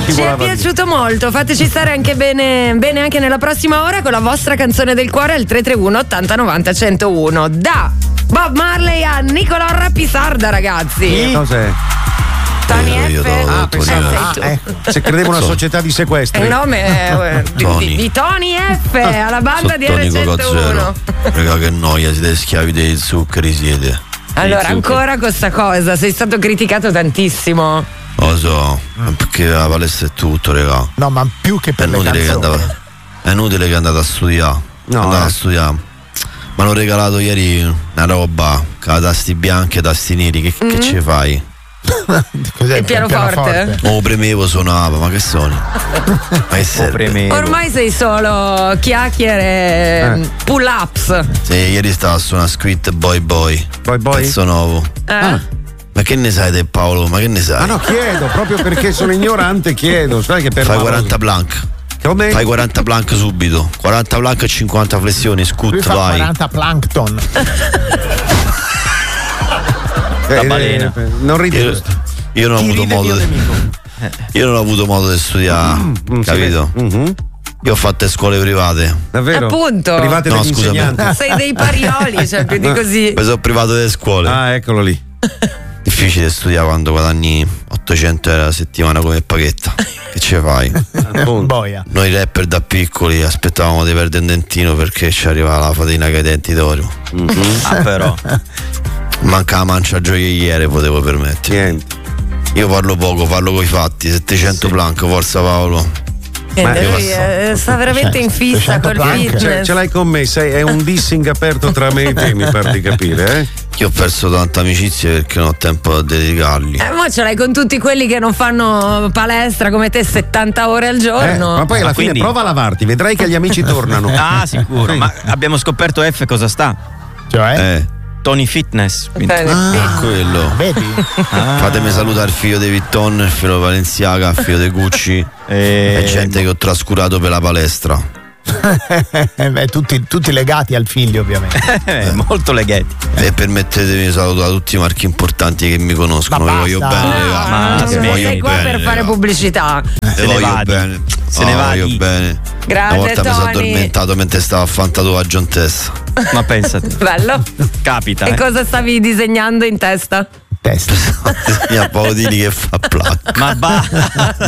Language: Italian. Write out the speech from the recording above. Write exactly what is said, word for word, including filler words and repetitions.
Ci è piaciuto molto, fateci stare anche bene, bene anche nella prossima ora con la vostra canzone del cuore al tre tre uno ottanta novanta centouno. Da Bob Marley a Nicolò Rapisarda, ragazzi. Che cos'è? Tony Io, io F. do- Ah, Tony sei F. tu. Ah, ecco. Se credevo una So. società di sequestri. Il nome è, eh, di, Tony. di, di Tony F alla banda di Sottonico R centouno. Cozzero. Raga, che noia, siete schiavi dei zuccheri, siete. Allora, Dei zuccheri. ancora questa cosa, sei stato criticato tantissimo. Lo so, perché la palestra è tutto, raga. No, ma più che È per le inutile che canzoni. andava. È inutile che andate a studiare. No, andate eh. a studiare. Mi hanno regalato ieri una roba, con la tasti bianchi e tasti neri, che, Mm. che ci fai? Cos'è? Il pianoforte? O premevo, suonava, ma che sono? Ma che serve? Ormai sei solo chiacchiere, Eh. pull ups. Sì, ieri stavo a suonare Squid Boy Boy. Boy Boy? Pezzo nuovo. Eh? Ma che ne sai te, Paolo? Ma che ne sai? Ah no, chiedo, proprio perché sono ignorante chiedo. Sai che per Fai Paolo- quaranta plank. Come? Fai quaranta plank subito. quaranta plank e cinquanta flessioni, Lui scut, fa vai. quaranta plankton. Eh, La balena. eh, non ridi. Io, io non ho Chi avuto ride modo mio di, nemico. io non ho avuto modo di studiare, Mm, capito? sì. Mhm. Io ho fatto scuole private. Davvero? Appunto. Private No, degli scusami. insegnanti. Sei dei parioli, cioè più di così. Mi sono privato delle scuole. Ah, eccolo lì. Difficile studiare quando guadagni ottocento euro a settimana come paghetta. Che ce fai? Boia. Noi rapper da piccoli aspettavamo di perdere un dentino perché ci arrivava la fatina con i denti d'oro. Ah, però. Manca la mancia gioielliere, potevo permettere. Niente. Io parlo poco, parlo coi fatti. settecento plank, forza Paolo. Niente, io lui passo. eh, sta veramente in fissa seicento col plank. fitness. Ce, ce l'hai con me, sei, è un dissing aperto tra me e te, mi pare di capire, eh? Io ho perso tante amicizie perché non ho tempo da dedicargli. Eh, mo ce l'hai con tutti quelli che non fanno palestra come te settanta ore al Eh, giorno. ma poi alla Ma fine quindi- prova a lavarti, vedrai che gli amici tornano. Ah, sicuro. Ma abbiamo scoperto F cosa sta? Cioè? Eh, Tony Fitness. Quindi- Eh, ah, quello. Vedi? Fatemi salutare il figlio di Vitton, il figlio di Balenciaga, il figlio di Gucci Eh, e gente che ho trascurato per la palestra. Eh, beh, tutti, tutti legati al figlio, ovviamente. eh, molto legati. E permettetemi di salutare tutti i marchi importanti che mi conoscono. Ma Vi voglio basta. bene, raga. Ma Ah, sì, Vi sei voglio qua bene, per fare raga. pubblicità. Vi Se ne voglio vadi. bene. Se Oh, ne vadi. voglio bene. Grande, Una volta mi sono Tony. addormentato mentre stavo a fare un tatuaggio in testa. Ma pensate. Bello. Capita. E eh. cosa stavi disegnando in testa? Testa. Mi ha Paolini che fa plac. Ma va.